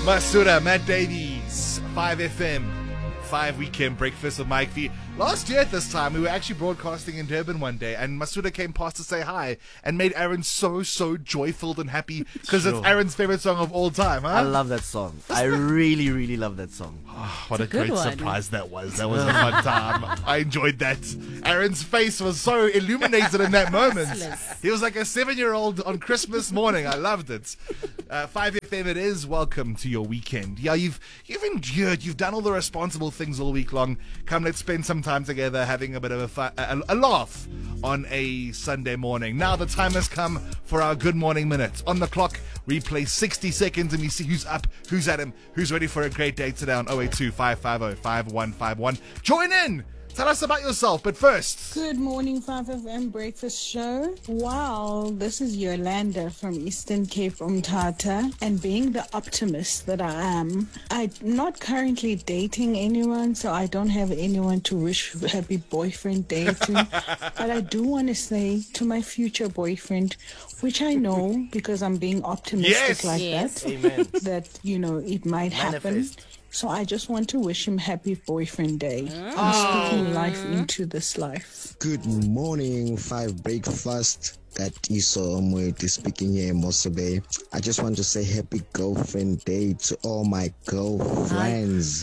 Masuda, Matt Davies, 5FM, 5 Weekend Breakfast with Mike V. Last year at this time, we were actually broadcasting in Durban one day, and Masuda came past to say hi and made Aaron so joyful and happy because it's Aaron's favorite song of all time, huh? I love that song. I really love that song. Oh, what a great surprise that was. That was a fun time. I enjoyed that. Aaron's face was so illuminated in that moment. He was like a 7-year-old on Christmas morning. I loved it. 5FM it is. Welcome to your weekend. Yeah, you've endured. You've done all the responsible things all week long. Come, let's spend some time together having a bit of a laugh on a Sunday morning. Now the time has come for our Good Morning Minute. On the clock, we play 60 seconds and we see who's up, who's at him, who's ready for a great day today on 082 550 5151. Join in! Tell us about yourself, but first... Good morning, 5FM Breakfast Show. Wow, this is Yolanda from Eastern Cape, Umtata. And being the optimist that I am, I'm not currently dating anyone, so I don't have anyone to wish happy boyfriend day to. But I do want to say to my future boyfriend, which I know because I'm being optimistic that, Amen. that, it might happen. So I just want to wish him happy boyfriend day. I'm speaking life into this life. Good morning, 5 Breakfast. That is Omwete speaking here in Mosobe. I just want to say happy girlfriend day to all my girlfriends.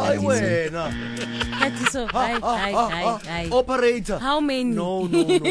Operator. How many? No.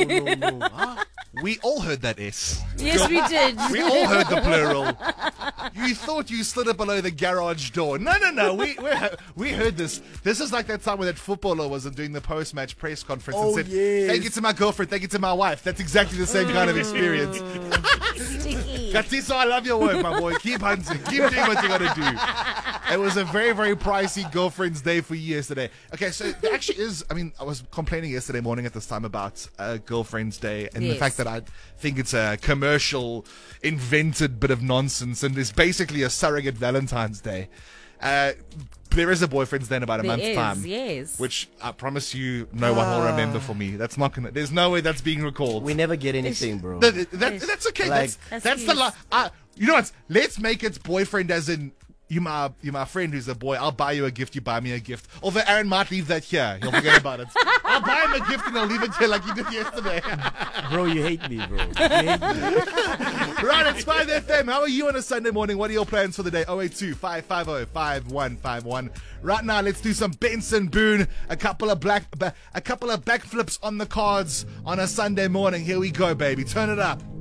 We all heard that S. Yes, we did. We all heard the plural. You thought you slid it below the garage door. No. We heard this. This is like that time when that footballer was doing the post-match press conference and said, thank you to my girlfriend, thank you to my wife. That's exactly the same kind of experience. Sticky. Katiso, I love your work, my boy. Keep hunting. Keep doing what you got to do. It was a very pricey girlfriend's day for you yesterday. Okay, so there actually is, I was complaining yesterday morning at this time about girlfriend's day and the fact that I think it's a commercial, invented bit of nonsense and it's basically a surrogate Valentine's Day. There is a boyfriend's day in about a month's time. Yes. Which I promise you no one will remember for me. That's not gonna, there's no way that's being recalled. We never get anything, bro. That's okay. Like, that's the you know what? Let's make it boyfriend as in you my friend who's a boy. I'll buy you a gift, you buy me a gift. Although Aaron might leave that here. He'll forget about it. I'll buy him a gift and I'll leave it here like you did yesterday. Bro, you hate me, bro. You hate me. Right, it's 5FM. How are you on a Sunday morning? What are your plans for the day? 082 550 5151. Right now, let's do some Benson Boone. A couple of backflips on the cards on a Sunday morning. Here we go, baby. Turn it up.